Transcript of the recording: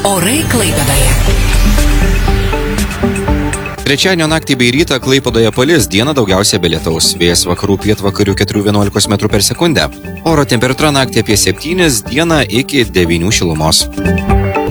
Orai Klaipėdoje. Trečiadienio naktį bei rytą Klaipėdoje palis, dieną daugiausia be lietaus. Vėjas vakarų pietvakarių 4–11 m/s. Oro temperatūra naktį apie 7, dieną iki 9 šilumos.